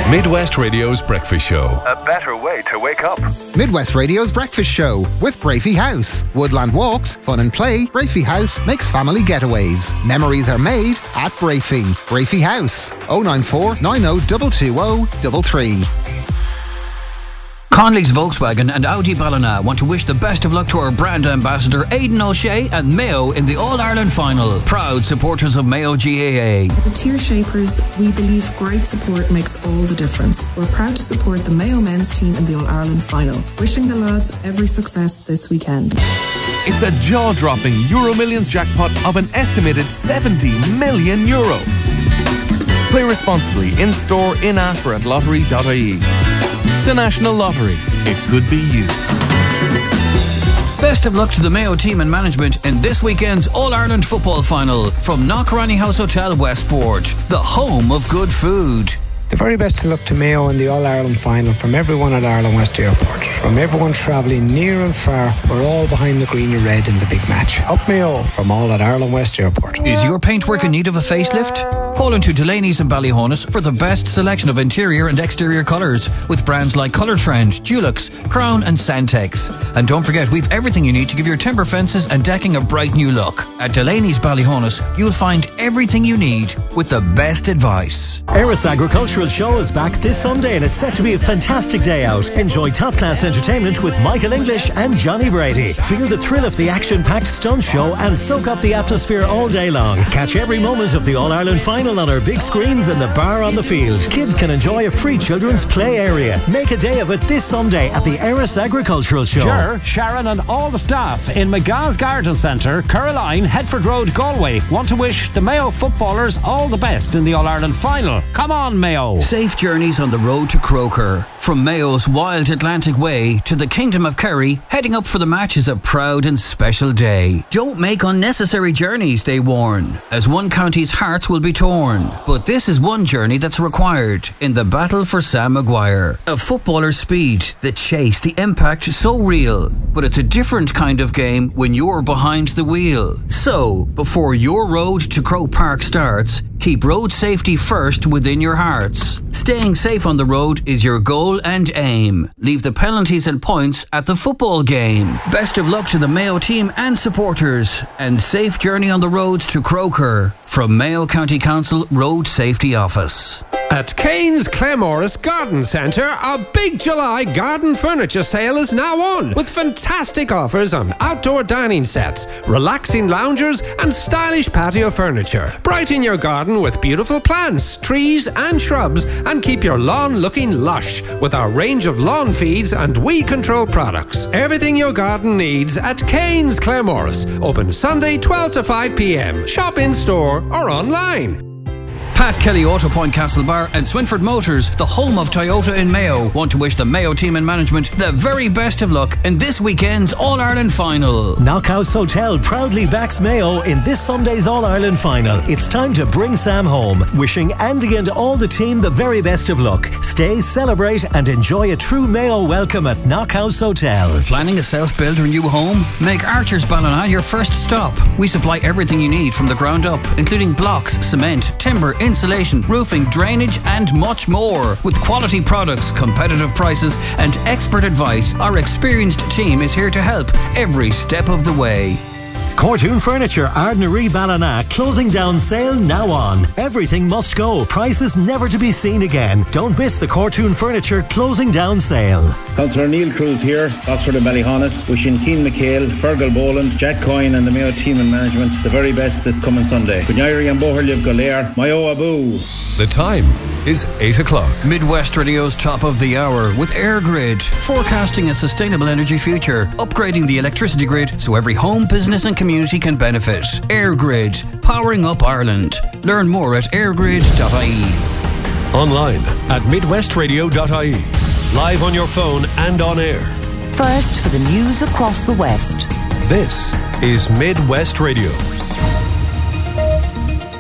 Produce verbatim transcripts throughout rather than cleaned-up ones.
Midwest Radio's Breakfast Show. A better way to wake up. Midwest Radio's Breakfast Show with Brafey House. Woodland walks, fun and play. Brafey House makes family getaways. Memories are made at Brafey. Brafey House. oh nine four, nine oh two two oh three three. Conley's Volkswagen and Audi Ballina want to wish the best of luck to our brand ambassador Aidan O'Shea and Mayo in the All-Ireland final. Proud supporters of Mayo G A A. At the Tier Shapers, we believe great support makes all the difference. We're proud to support the Mayo men's team in the All-Ireland final. Wishing the lads every success this weekend. It's a jaw-dropping Euro Millions jackpot of an estimated seventy million euro. Play responsibly in-store, in-app or at lottery dot I E. The National Lottery. It could be you. Best of luck to the Mayo team and management in this weekend's All-Ireland football final from Knockranny House Hotel Westport, the home of good food. The very best of luck to Mayo in the All-Ireland final from everyone at Ireland West Airport. From everyone travelling near and far, we're all behind the green and red in the big match. Up Mayo from all at Ireland West Airport. Is your paintwork in need of a facelift? Call into Delaney's and Ballyhonus for the best selection of interior and exterior colours with brands like Colour Trend, Dulux, Crown and Santex. And don't forget, we've everything you need to give your timber fences and decking a bright new look. At Delaney's Ballyhonus, you'll find everything you need with the best advice. Eris Agricultural Show is back this Sunday and it's set to be a fantastic day out. Enjoy top-class entertainment with Michael English and Johnny Brady. Feel the thrill of the action-packed stunt show and soak up the atmosphere all day long. Catch every moment of the All-Ireland final on our big screens in the bar on the field. Kids can enjoy a free children's play area. Make a day of it this Sunday at the Eris Agricultural Show. Ger, Sharon and all the staff in McGah's Garden Centre, Caroline, Headford Road, Galway want to wish the Mayo footballers all the best in the All-Ireland final. Come on, Mayo. Safe journeys on the road to Croker. From Mayo's wild Atlantic Way to the Kingdom of Kerry, heading up for the match is a proud and special day. Don't make unnecessary journeys, they warn, as one county's hearts will be torn. But this is one journey that's required in the battle for Sam Maguire. A footballer's speed, the chase, the impact, so real. But it's a different kind of game when you're behind the wheel. So, before your road to Croke Park starts, keep road safety first within your hearts. Staying safe on the road is your goal and aim. Leave the penalties and points at the football game. Best of luck to the Mayo team and supporters, and safe journey on the road to Croker from Mayo County Council Road Safety Office. At Kane's Claremorris Garden Centre, a big July garden furniture sale is now on, with fantastic offers on outdoor dining sets, relaxing loungers and stylish patio furniture. Brighten your garden with beautiful plants, trees and shrubs, and keep your lawn looking lush with our range of lawn feeds and weed control products. Everything your garden needs at Kane's Claremorris. Open Sunday twelve to five p m. Shop in store or online. Pat Kelly Auto Point Castlebar and Swinford Motors, the home of Toyota in Mayo, want to wish the Mayo team and management the very best of luck in this weekend's All-Ireland final. Knockhouse Hotel proudly backs Mayo in this Sunday's All-Ireland final. It's time to bring Sam home. Wishing Andy and all the team the very best of luck. Stay, celebrate and enjoy a true Mayo welcome at Knockhouse Hotel. Planning a self-build or new home? Make Archer's Ballina your first stop. We supply everything you need from the ground up, including blocks, cement, timber, insulation, roofing, drainage and much more. With quality products, competitive prices and expert advice, our experienced team is here to help every step of the way. Cortoon Furniture, Ardnaree Ballina, closing down sale now on. Everything must go. Prices never to be seen again. Don't miss the Cortoon Furniture closing down sale. Councillor Neil Cruz here, Oxford and Ballyhonus, wishing Keane McHale, Fergal Boland, Jack Coyne and the Mayo team and management the very best this coming Sunday. Gunyari and Boherliv Golair, Mayo Abu. The time is eight o'clock. Midwest Radio's top of the hour with AirGrid, forecasting a sustainable energy future, upgrading the electricity grid so every home, business and community can benefit. AirGrid, powering up Ireland. Learn more at airgrid dot I E. Online at midwest radio dot I E. Live on your phone and on air. First for the news across the West. This is Midwest Radio.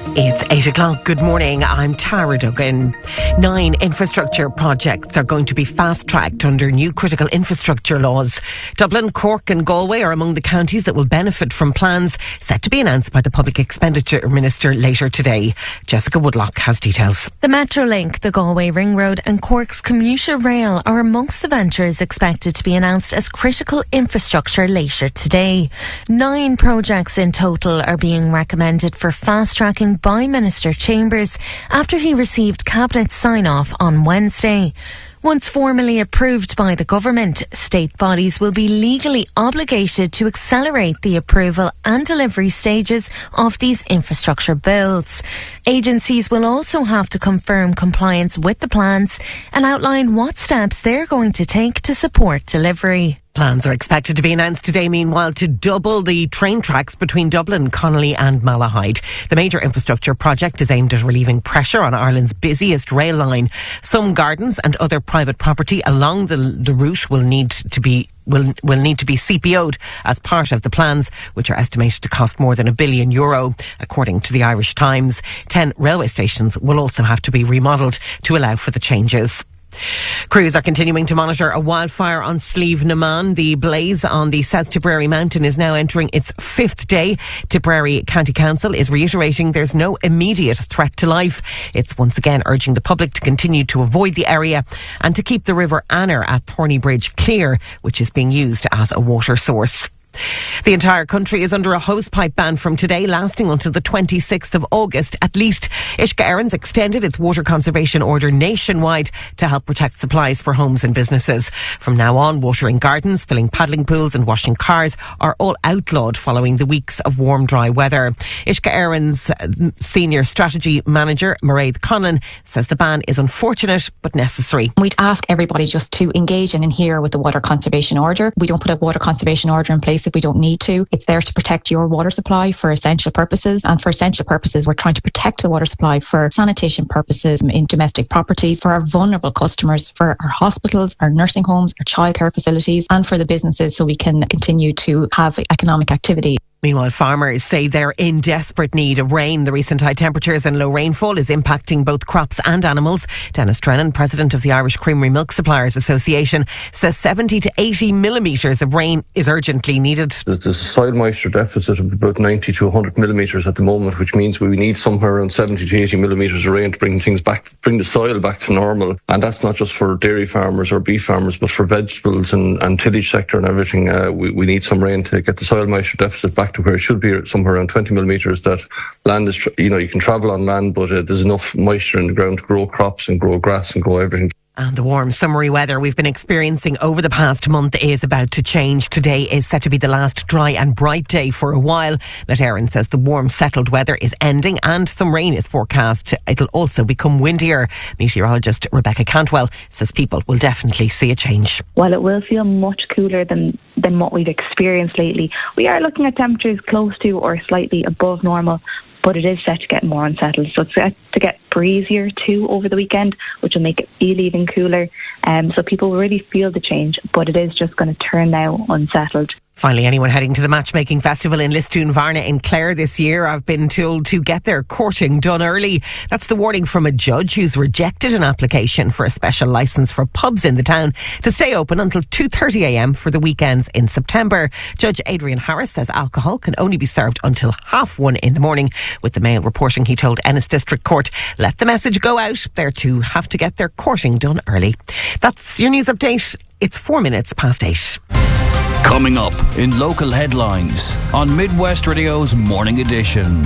It's eight o'clock. Good morning. I'm Tara Duggan. Nine infrastructure projects are going to be fast-tracked under new critical infrastructure laws. Dublin, Cork and Galway are among the counties that will benefit from plans set to be announced by the Public Expenditure Minister later today. Jessica Woodlock has details. The Metrolink, the Galway Ring Road and Cork's commuter rail are amongst the ventures expected to be announced as critical infrastructure later today. Nine projects in total are being recommended for fast-tracking by Minister Chambers after he received Cabinet sign-off on Wednesday. Once formally approved by the government, state bodies will be legally obligated to accelerate the approval and delivery stages of these infrastructure bills. Agencies will also have to confirm compliance with the plans and outline what steps they're going to take to support delivery. Plans are expected to be announced today, meanwhile, to double the train tracks between Dublin, Connolly and Malahide. The major infrastructure project is aimed at relieving pressure on Ireland's busiest rail line. Some gardens and other private property along the, the route will need to be will will need to be C P O'd as part of the plans, which are estimated to cost more than a billion euro, according to the Irish Times. Ten railway stations will also have to be remodelled to allow for the changes. Crews are continuing to monitor a wildfire on Slieve Naman. The blaze on the South Tipperary mountain is now entering its fifth day. Tipperary County Council is reiterating there's no immediate threat to life. It's once again urging the public to continue to avoid the area and to keep the River Anner at Thorny Bridge clear, which is being used as a water source. The entire country is under a hosepipe ban from today, lasting until the twenty-sixth of August at least. Uisce Éireann extended its water conservation order nationwide to help protect supplies for homes and businesses. From now on, watering gardens, filling paddling pools and washing cars are all outlawed following the weeks of warm, dry weather. Uisce Éireann's senior strategy manager, Mairead Conlon, says the ban is unfortunate but necessary. We'd ask everybody just to engage and adhere with the water conservation order. We don't put a water conservation order in place if we don't need to. It's there to protect your water supply for essential purposes, and for essential purposes we're trying to protect the water supply for sanitation purposes in domestic properties, for our vulnerable customers, for our hospitals, our nursing homes, our childcare facilities, and for the businesses, so we can continue to have economic activity. Meanwhile, farmers say they're in desperate need of rain. The recent high temperatures and low rainfall is impacting both crops and animals. Dennis Drennan, president of the Irish Creamery Milk Suppliers Association, says seventy to eighty millimetres of rain is urgently needed. There's a soil moisture deficit of about ninety to one hundred millimetres at the moment, which means we need somewhere around seventy to eighty millimetres of rain to bring things back, bring the soil back to normal. And that's not just for dairy farmers or beef farmers, but for vegetables and, and tillage sector and everything. Uh, we, we need some rain to get the soil moisture deficit back to where it should be, somewhere around twenty millimetres. That land is, you know, you can travel on land, but uh, there's enough moisture in the ground to grow crops and grow grass and grow everything. And the warm summery weather we've been experiencing over the past month is about to change. Today is set to be the last dry and bright day for a while. Let Éireann says the warm settled weather is ending and some rain is forecast. It'll also become windier. Meteorologist Rebecca Cantwell says people will definitely see a change. While it will feel much cooler than, than what we've experienced lately, we are looking at temperatures close to or slightly above normal. But it is set to get more unsettled. So it's set to get breezier too over the weekend, which will make it feel even cooler. Um, so people will really feel the change, but it is just going to turn now unsettled. Finally, anyone heading to the Matchmaking Festival in Listún Varna in Clare this year, I've been told to get their courting done early. That's the warning from a judge who's rejected an application for a special licence for pubs in the town to stay open until two thirty a m for the weekends in September. Judge Adrian Harris says alcohol can only be served until half one in the morning. With the Mail reporting, he told Ennis District Court, let the message go out. They're to have to get their courting done early. That's your news update. It's four minutes past eight. Coming up in local headlines on Midwest Radio's Morning Edition.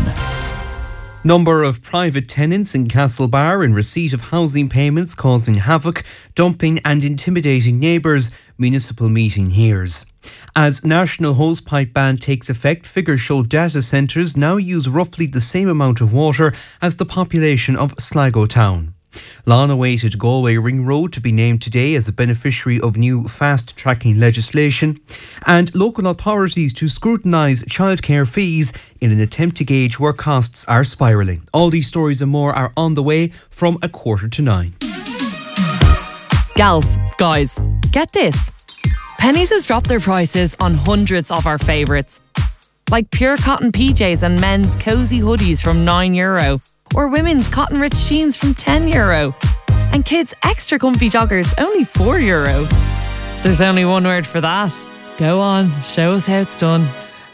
Number of private tenants in Castlebar in receipt of housing payments causing havoc, dumping and intimidating neighbours, municipal meeting hears. As national hosepipe ban takes effect, figures show data centres now use roughly the same amount of water as the population of Sligo town. Long-awaited Galway Ring Road to be named today as a beneficiary of new fast-tracking legislation, and local authorities to scrutinise childcare fees in an attempt to gauge where costs are spiralling. All these stories and more are on the way from a quarter to nine. Gals, guys, get this. Penneys has dropped their prices on hundreds of our favourites. like pure cotton P Js and men's cosy hoodies from nine euro, or women's cotton rich jeans from ten euro, and kids' extra comfy joggers only four euro. There's only one word for that. Go on, show us how it's done.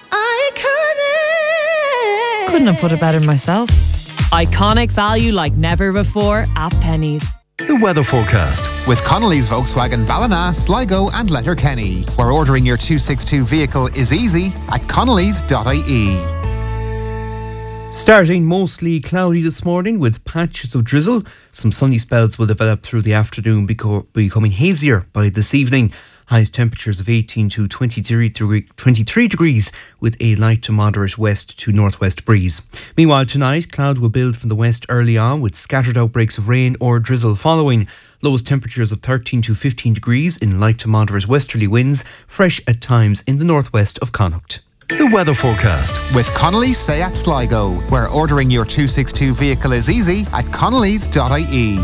Iconic! Couldn't have put it better myself. Iconic value like never before at Pennies. The weather forecast with Connolly's Volkswagen Ballina, Sligo and Letterkenny, where ordering your two sixty-two vehicle is easy at connellys dot I E. Starting mostly cloudy this morning with patches of drizzle. Some sunny spells will develop through the afternoon, beco- becoming hazier by this evening. Highest temperatures of eighteen to twenty-three, twenty-three degrees with a light to moderate west to northwest breeze. Meanwhile, tonight, cloud will build from the west early on with scattered outbreaks of rain or drizzle following. Lowest temperatures of thirteen to fifteen degrees in light to moderate westerly winds, fresh at times in the northwest of Connacht. The weather forecast with Connolly's Seat Sligo, where ordering your two sixty-two vehicle is easy at connellys dot I E.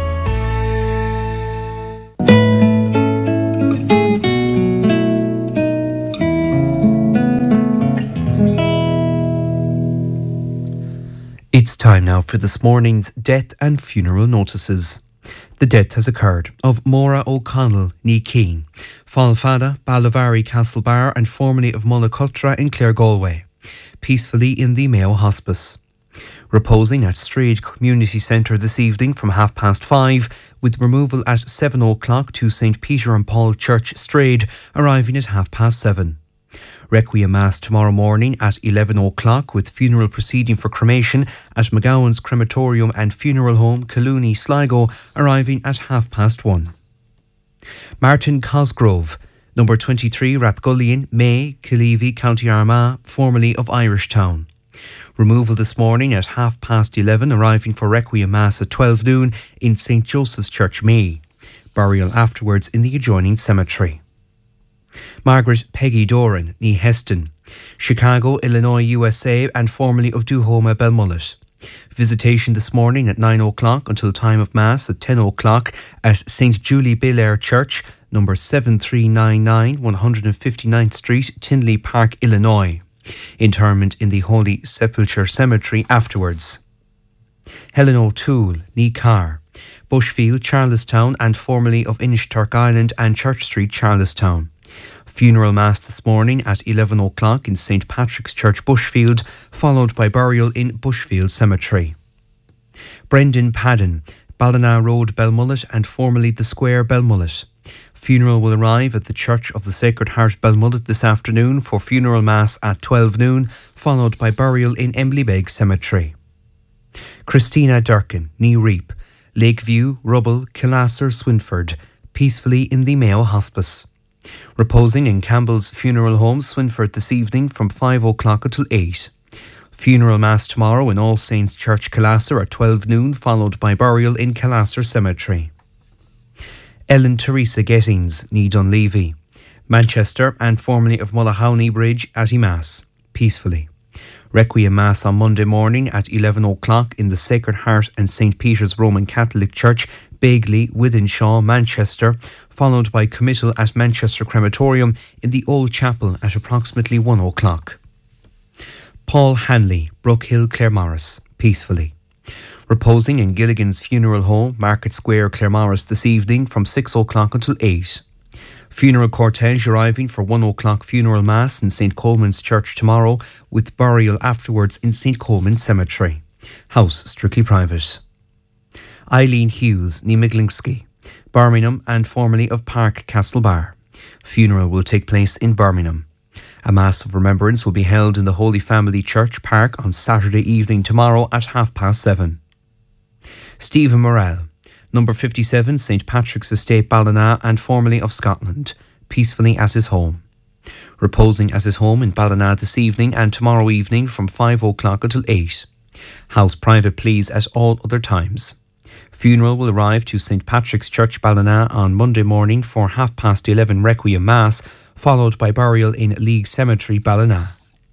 It's time now for this morning's death and funeral notices. The death has occurred of Maura O'Connell, ní Keane, Fálfada, Ballavary, Castlebar and formerly of Mullacultra in Clare Galway, peacefully in the Mayo Hospice. Reposing at Strade Community Centre this evening from half past five, with removal at seven o'clock to Saint Peter and Paul Church, Strade, arriving at half past seven. Requiem Mass tomorrow morning at eleven o'clock with funeral proceeding for cremation at McGowan's Crematorium and Funeral Home, Collooney, Sligo, arriving at half past one. Martin Cosgrove, number twenty-three, Rathgullion, May, Killeavy, County Armagh, formerly of Irishtown. Removal this morning at half past eleven, arriving for Requiem Mass at twelve noon in Saint Joseph's Church, May. Burial afterwards in the adjoining cemetery. Margaret Peggy Doran, ní Heston, Chicago, Illinois, U S A and formerly of Duhoma, Belmullet. Visitation this morning at nine o'clock until time of Mass at ten o'clock at Saint Julie Belair Church, number seven three nine nine, one hundred fifty-ninth Street, Tinley Park, Illinois. Interment in the Holy Sepulchre Cemetery afterwards. Helen O'Toole, ní Carr, Bushfield, Charlestown and formerly of Inishturk Island and Church Street, Charlestown. Funeral Mass this morning at eleven o'clock in Saint Patrick's Church, Bushfield, followed by burial in Bushfield Cemetery. Brendan Padden, Ballina Road, Belmullet and formerly the Square, Belmullet. Funeral will arrive at the Church of the Sacred Heart, Belmullet this afternoon for funeral Mass at twelve noon, followed by burial in Emblybeg Cemetery. Christina Durkin, ní Reap, Lakeview, Rubble, Killasser, Swinford, peacefully in the Mayo Hospice. Reposing in Campbell's Funeral Home, Swinford this evening from five o'clock until eight. Funeral Mass tomorrow in All Saints Church, Killasser at twelve noon, followed by burial in Killasser Cemetery. Ellen Teresa Gettings, ní Dunleavy, Manchester and formerly of Mullahowney Bridge, Atty Mass, peacefully. Requiem Mass on Monday morning at eleven o'clock in the Sacred Heart and Saint Peter's Roman Catholic Church, Begley, Withenshaw, Manchester, followed by committal at Manchester Crematorium in the Old Chapel at approximately one o'clock. Paul Hanley, Brookhill, Claremorris, peacefully. Reposing in Gilligan's Funeral Home, Market Square, Claremorris this evening from six o'clock until eight. Funeral cortege arriving for one o'clock funeral Mass in Saint Coleman's Church tomorrow, with burial afterwards in Saint Coleman Cemetery. House strictly private. Eileen Hughes, ní Miglinsky, Birmingham and formerly of Park, Castlebar. Funeral will take place in Birmingham. A Mass of Remembrance will be held in the Holy Family Church Park on Saturday evening tomorrow at half past seven. Stephen Morrell, number fifty-seven, Saint Patrick's Estate, Ballina and formerly of Scotland, peacefully at his home. Reposing at his home in Ballina this evening and tomorrow evening from five o'clock until eight. House private please at all other times. Funeral will arrive to Saint Patrick's Church, Ballina on Monday morning for half past eleven Requiem Mass, followed by burial in League Cemetery, Ballina.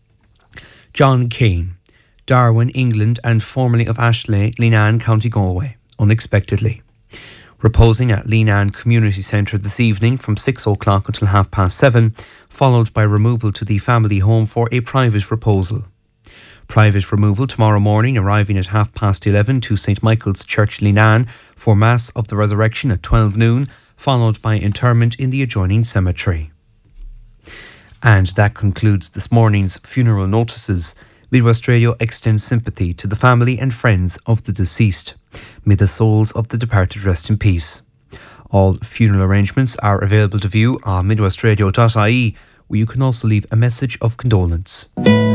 John Kane, Darwin, England and formerly of Ashley, Linan, County Galway, unexpectedly. Reposing at Leenane Community Centre this evening from six o'clock until half past seven, followed by removal to the family home for a private reposal. Private removal tomorrow morning, arriving at half past eleven to St Michael's Church Leenane for Mass of the Resurrection at twelve noon, followed by interment in the adjoining cemetery. And that concludes this morning's funeral notices. Midwest Radio extends sympathy to the family and friends of the deceased. May the souls of the departed rest in peace. All funeral arrangements are available to view on midwest radio dot I E, where you can also leave a message of condolence.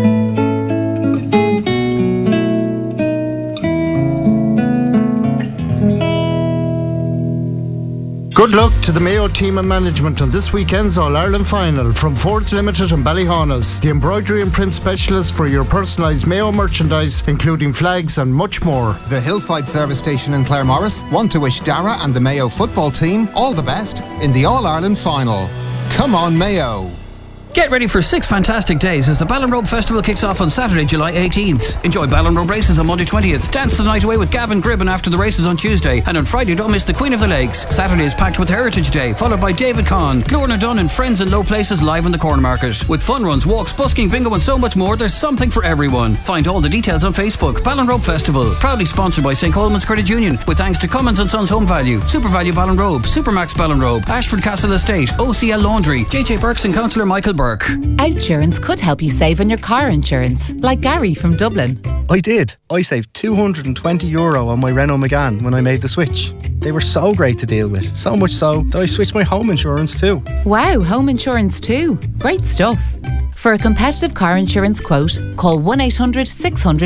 Good luck to the Mayo team and management on this weekend's All-Ireland final from Fords Limited and Ballyhaunis, the embroidery and print specialist for your personalised Mayo merchandise, including flags and much more. The Hillside Service Station in Claremorris want to wish Dara and the Mayo football team all the best in the All-Ireland final. Come on, Mayo! Get ready for six fantastic days as the Ballinrobe Festival kicks off on Saturday, July eighteenth. Enjoy Ballinrobe races on Monday twentieth. Dance the night away with Gavin Gribben after the races on Tuesday. And on Friday, don't miss the Queen of the Lakes. Saturday is packed with Heritage Day, followed by David Conn, Glorna Dunn and friends in low places live in the Corn Market. With fun runs, walks, busking, bingo and so much more, there's something for everyone. Find all the details on Facebook. Ballinrobe Festival, proudly sponsored by Saint Coleman's Credit Union, with thanks to Cummins and Sons Home Value, Super Value Ballinrobe, Supermax Ballinrobe, Ashford Castle Estate, O C L Laundry, J J Burks and Councillor Michael Burke. Outsurance could help you save on your car insurance, like Gary from Dublin. I did. I saved two hundred twenty euro on my Renault Megane when I made the switch. They were so great to deal with, so much so that I switched my home insurance too. Wow, home insurance too. Great stuff. For a competitive car insurance quote, call one eight hundred six hundred